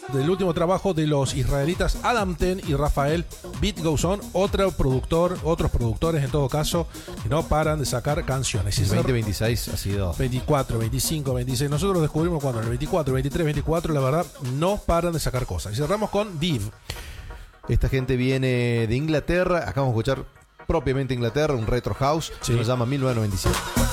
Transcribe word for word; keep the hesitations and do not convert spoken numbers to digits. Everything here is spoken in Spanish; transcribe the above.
del último trabajo de los israelitas Adam Ten y Rafael Beat Goes On, otro productor, otros productores en todo caso, que no paran de sacar canciones. El veinte veintiséis ha sido veinticuatro, veinticinco, veintiséis. Nosotros descubrimos cuando en el veinticuatro, veintitrés, veinticuatro, la verdad, no paran de sacar cosas. Y cerramos con Div. Esta gente viene de Inglaterra. Acabamos de escuchar propiamente Inglaterra, un retro house, sí. que se llama mil novecientos noventa y siete.